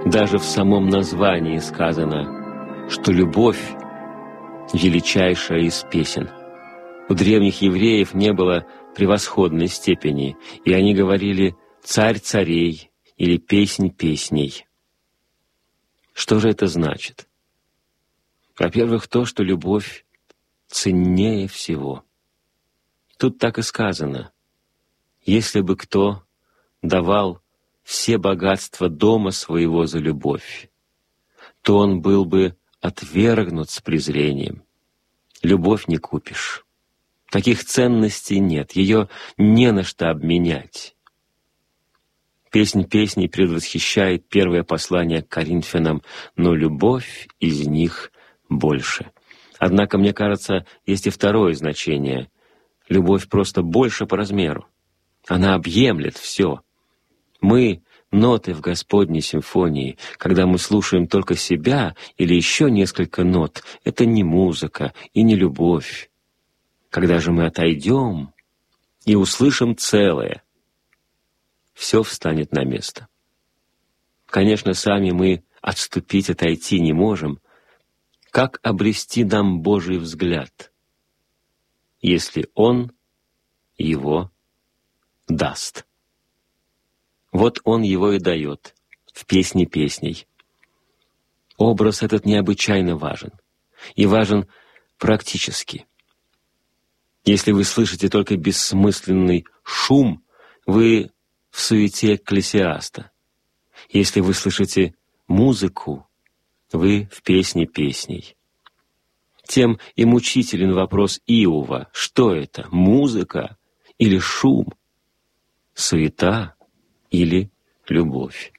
Даже в самом названии сказано, что любовь — величайшая из песен. У древних евреев не было превосходной степени, и они говорили «царь царей» или «песнь песней». Что же это значит? Во-первых, то, что любовь ценнее всего. Тут так и сказано: «Если бы кто давал все богатства дома своего за любовь, то он был бы отвергнут с презрением. Любовь не купишь. Таких ценностей нет, ее не на что обменять». «Песнь песней» предвосхищает первое послание к Коринфянам, но любовь из них больше. Однако, мне кажется, есть и второе значение. Любовь просто больше по размеру. Она объемлет все. Мы — ноты в Господней симфонии. Когда мы слушаем только себя или еще несколько нот, это не музыка и не любовь. Когда же мы отойдем и услышим целое, все встанет на место. Конечно, сами мы отступить, отойти не можем. Как обрести нам Божий взгляд, если Он его даст? Вот Он его и дает в «Песне песней». Образ этот необычайно важен, и важен практически. Если вы слышите только бессмысленный шум, вы в суете экклесиаста. Если вы слышите музыку, вы в «Песне песней». Тем и мучителен вопрос Иова: что это, музыка или шум, суета или любовь?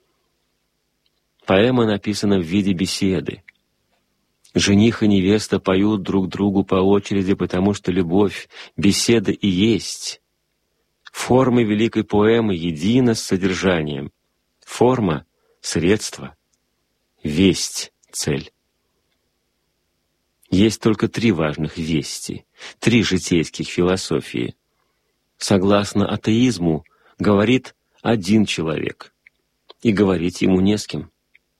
Поэма написана в виде беседы. Жених и невеста поют друг другу по очереди, потому что любовь, беседа и есть. Формы великой поэмы едина с содержанием. Форма — средство, весть — цель. Есть только 3 важных вести, 3 житейских философии. Согласно атеизму, говорит один человек, и говорить ему не с кем.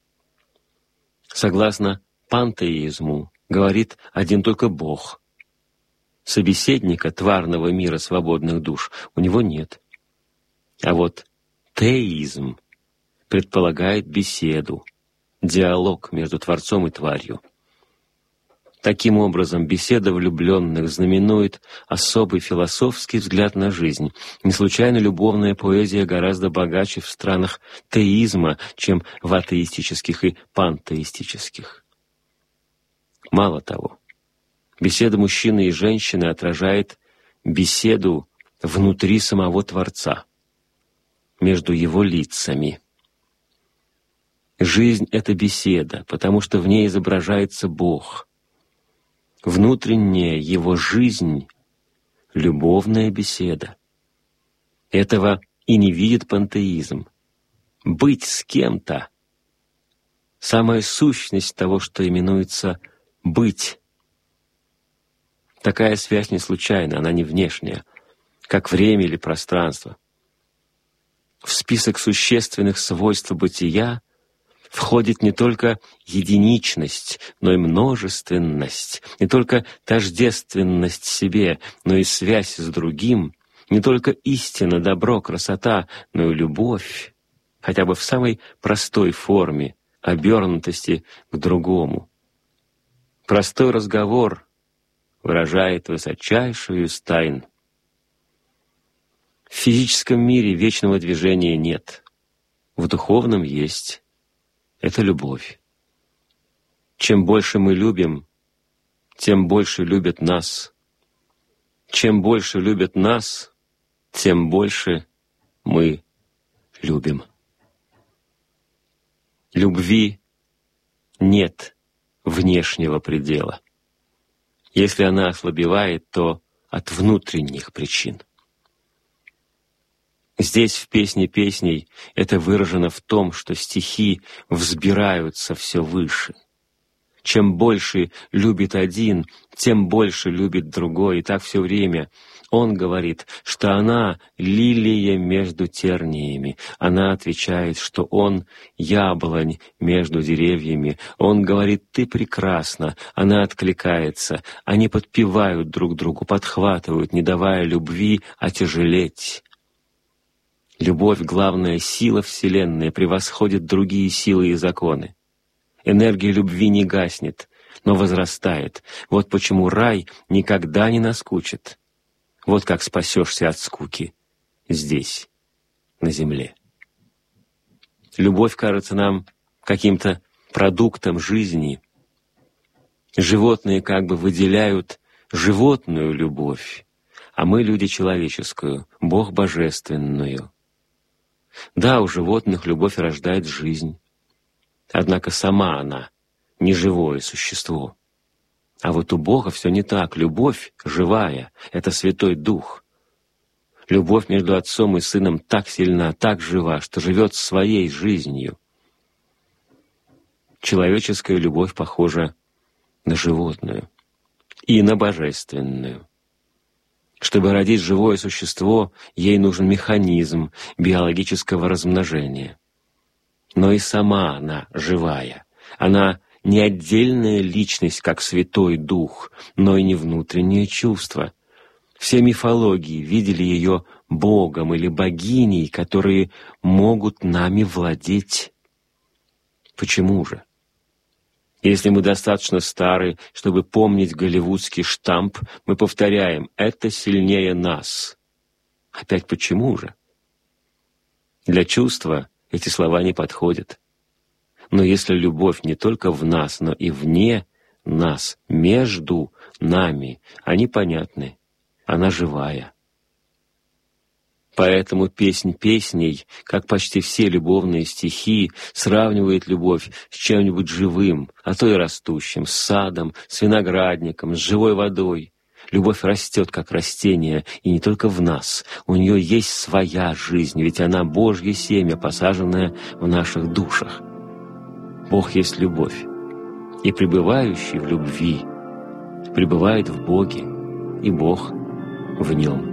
Согласно пантеизму, говорит один только Бог. Собеседника тварного мира свободных душ у него нет. А вот теизм предполагает беседу, диалог между Творцом и тварью. Таким образом, беседа влюбленных знаменует особый философский взгляд на жизнь. Не случайно любовная поэзия гораздо богаче в странах теизма, чем в атеистических и пантеистических. Мало того, беседа мужчины и женщины отражает беседу внутри самого Творца, между его лицами. Жизнь — это беседа, потому что в ней изображается Бог. Внутренняя его жизнь — любовная беседа. Этого и не видит пантеизм. Быть с кем-то — самая сущность того, что именуется «быть». Такая связь не случайна, она не внешняя, как время или пространство. В список существенных свойств бытия входит не только единичность, но и множественность, не только тождественность себе, но и связь с другим, не только истина, добро, красота, но и любовь, хотя бы в самой простой форме, обернутости к другому. Простой разговор выражает высочайшую из тайн. В физическом мире вечного движения нет, в духовном есть. Это любовь. Чем больше мы любим, тем больше любят нас. Чем больше любят нас, тем больше мы любим. Любви нет внешнего предела. Если она ослабевает, то от внутренних причин. Здесь, в «Песне песней», это выражено в том, что стихи взбираются все выше. Чем больше любит один, тем больше любит другой. И так все время. Он говорит, что она — лилия между терниями. Она отвечает, что он — яблонь между деревьями. Он говорит: «Ты прекрасна». Она откликается. Они подпевают друг другу, подхватывают, не давая любви отяжелеть. Любовь — главная сила Вселенной, превосходит другие силы и законы. Энергия любви не гаснет, но возрастает. Вот почему рай никогда не наскучит. Вот как спасешься от скуки здесь, на земле. Любовь кажется нам каким-то продуктом жизни. Животные как бы выделяют животную любовь, а мы — люди человеческую, Бог божественную. Да, у животных любовь рождает жизнь, однако сама она не живое существо. А вот у Бога все не так. Любовь живая — это Святой Дух. Любовь между Отцом и Сыном так сильна, так жива, что живет своей жизнью. Человеческая любовь похожа на животную и на божественную. Чтобы родить живое существо, ей нужен механизм биологического размножения. Но и сама она живая. Она не отдельная личность, как Святой Дух, но и не внутреннее чувство. Все мифологии видели ее Богом или богиней, которые могут нами владеть. Почему же? Если мы достаточно стары, чтобы помнить голливудский штамп, мы повторяем: «Это сильнее нас». Опять почему же? Для чувства эти слова не подходят. Но если любовь не только в нас, но и вне нас, между нами, они понятны, она живая. Поэтому песнь песней, как почти все любовные стихи, сравнивает любовь с чем-нибудь живым, а то и растущим, с садом, с виноградником, с живой водой. Любовь растет, как растение, и не только в нас. У нее есть своя жизнь, ведь она Божье семя, посаженное в наших душах. Бог есть любовь, и пребывающий в любви пребывает в Боге, и Бог в нем.